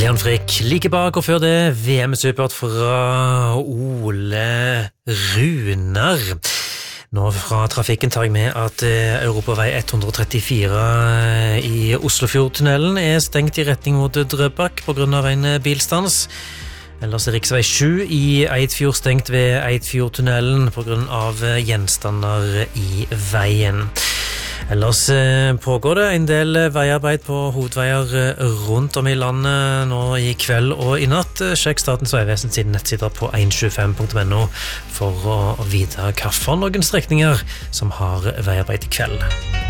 Leon Frikk like bak, og før det VM-supert fra Ole Runar. Nå fra trafikken tar jeg med at Europavei 134 i Oslofjordtunnelen stengt i retning mot Drøbak på grunn av en bilstans. Ellers riksvei 7 i Eidfjord stengt ved Eidfjordtunnelen på grunn av gjenstander i veien. Ellers pågår det en del veiarbeid på hovedveier rundt om i landet nå i kveld og i natt. Sjekk Statens vegvesen sine nettsider på 125.no for å vite hva for noen strekninger som har veiarbeid i kveld.